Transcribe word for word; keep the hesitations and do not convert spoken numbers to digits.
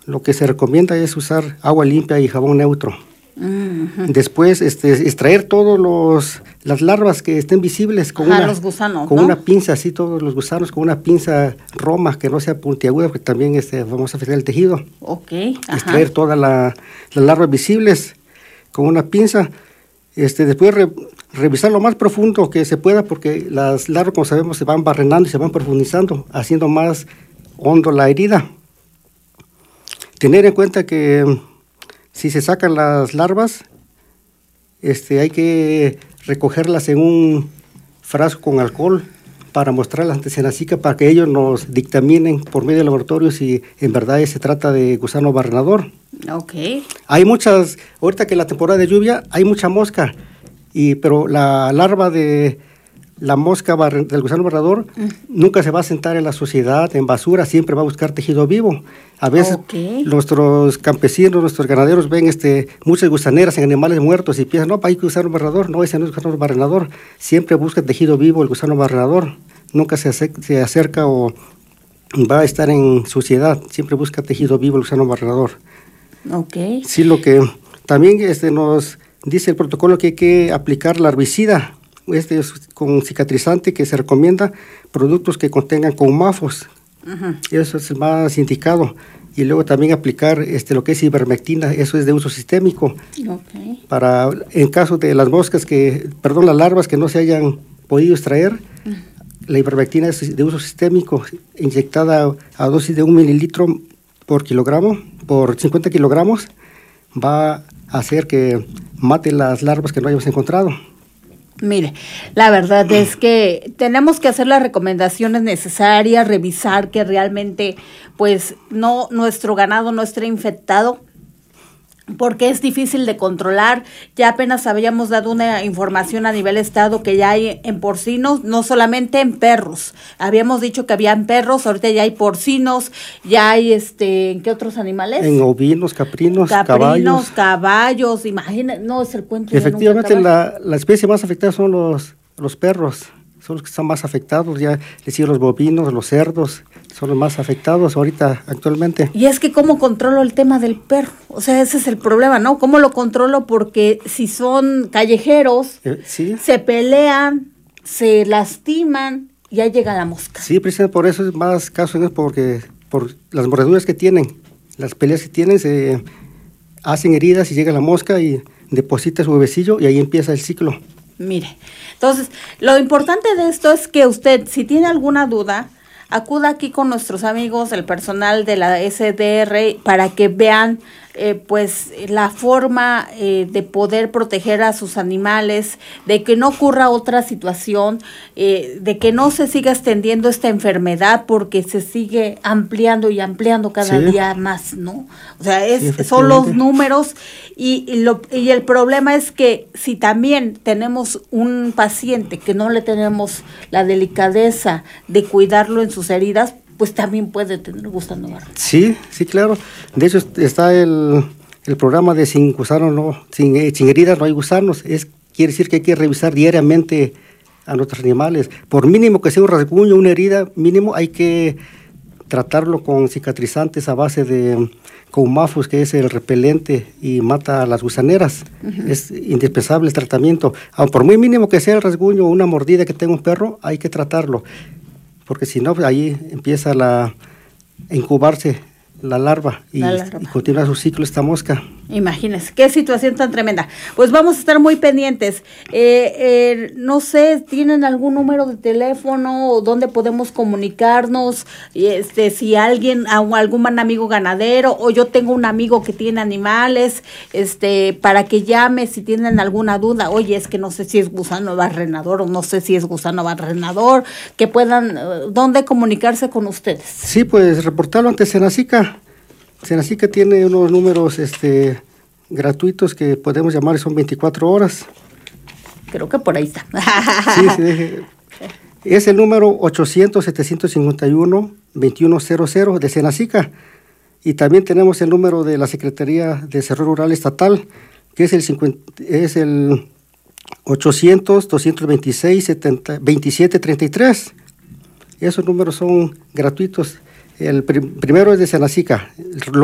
lo que se recomienda es usar agua limpia y jabón neutro. Uh-huh. Después, este, extraer todos los las larvas que estén visibles con Ajá, una los gusanos, con ¿no? una pinza, así todos los gusanos con una pinza roma que no sea puntiaguda, porque también este, vamos a afectar el tejido. Okay. Ajá. Extraer todas la, las larvas visibles con una pinza. Este, después re, revisar lo más profundo que se pueda, porque las larvas, como sabemos, se van barrenando y se van profundizando, haciendo más hondo la herida. Tener en cuenta que si se sacan las larvas, este, hay que recogerlas en un frasco con alcohol para mostrarlas ante Senacica, para que ellos nos dictaminen por medio de laboratorio si en verdad se trata de gusano barrenador. Okay. Hay muchas, ahorita que la temporada de lluvia, hay mucha mosca, y, pero la larva de la mosca barre, del gusano barrenador mm. nunca se va a sentar en la suciedad, en basura, siempre va a buscar tejido vivo. A veces okay. nuestros campesinos, nuestros ganaderos ven este, muchas gusaneras en animales muertos y piensan, no, hay gusano barrenador. No, ese no es gusano barrenador. Siempre busca tejido vivo el gusano barrenador. Nunca se acerca, se acerca o va a estar en suciedad. Siempre busca tejido vivo el gusano barrenador. Okay. Sí, lo que también este, nos dice el protocolo que hay que aplicar la herbicida. Este es con cicatrizante que se recomienda productos que contengan comafos. Uh-huh. Eso es el más indicado. Y luego también aplicar este, lo que es ivermectina, eso es de uso sistémico. Okay. Para, en caso de las moscas que, perdón, las larvas que no se hayan podido extraer, uh-huh. la ivermectina es de uso sistémico, inyectada a dosis de un mililitro por kilogramo, por cincuenta kilogramos, va a hacer que mate las larvas que no hayamos encontrado. Mire, la verdad es que tenemos que hacer las recomendaciones necesarias, revisar que realmente, pues, no nuestro ganado no esté infectado, porque es difícil de controlar. Ya apenas habíamos dado una información a nivel estado que ya hay en porcinos, no solamente en perros. Habíamos dicho que había en perros, ahorita ya hay porcinos, ya hay, este, ¿en qué otros animales? En ovinos, caprinos, Caprinos, caballos. caballos, imagínate, no, es el cuento. Efectivamente, la, la especie más afectada son los, los perros, son los que están más afectados, ya decir los bovinos, los cerdos, son los más afectados ahorita actualmente. Y es que ¿cómo controlo el tema del perro? O sea, ese es el problema, ¿no? ¿Cómo lo controlo? Porque si son callejeros, eh, ¿sí? se pelean, se lastiman, y ahí llega la mosca. Sí, precisamente por eso es más caso, ¿no? Porque por las mordeduras que tienen, las peleas que tienen, se hacen heridas y llega la mosca y deposita su huevecillo y ahí empieza el ciclo. Mire, entonces, lo importante de esto es que usted, si tiene alguna duda, acuda aquí con nuestros amigos, el personal de la S D R, para que vean eh, pues la forma eh, de poder proteger a sus animales, de que no ocurra otra situación, eh, de que no se siga extendiendo esta enfermedad, porque se sigue ampliando y ampliando cada sí. día más, ¿no? O sea, es, sí, son los números y, y, lo, y el problema es que si también tenemos un paciente que no le tenemos la delicadeza de cuidarlo en sus heridas, pues también puede tener gusano barrenador. Sí, sí, claro. De hecho, está el, el programa de sin gusano, no, sin, eh, sin heridas no hay gusanos. Es, quiere decir que hay que revisar diariamente a nuestros animales. Por mínimo que sea un rasguño, una herida, mínimo hay que tratarlo con cicatrizantes a base de Comafos, que es el repelente y mata a las gusaneras. Uh-huh. Es indispensable el tratamiento. Aun por muy mínimo que sea el rasguño o una mordida que tenga un perro, hay que tratarlo. Porque si no, pues ahí empieza la, a incubarse la larva y, la larva y continúa su ciclo esta mosca. Imagínense, qué situación tan tremenda. Pues vamos a estar muy pendientes. Eh, eh, no sé, ¿tienen algún número de teléfono o dónde podemos comunicarnos? Este, si alguien, algún amigo ganadero, o yo tengo un amigo que tiene animales, este, para que llame si tienen alguna duda. Oye, es que no sé si es gusano barrenador o no sé si es gusano barrenador, que puedan, ¿dónde comunicarse con ustedes? Sí, pues reportarlo ante Senacica. Senacica tiene unos números este, gratuitos que podemos llamar, son veinticuatro horas. Creo que por ahí está. Sí, sí, es el número ochocientos, setecientos cincuenta y uno, veintiuno cero cero de Senacica. Y también tenemos el número de la Secretaría de Desarrollo Rural Estatal, que es el, cincuenta, es el ochocientos, doscientos veintiséis, setenta, veintisiete treinta y tres. Esos números son gratuitos. El prim- primero es de Senacica.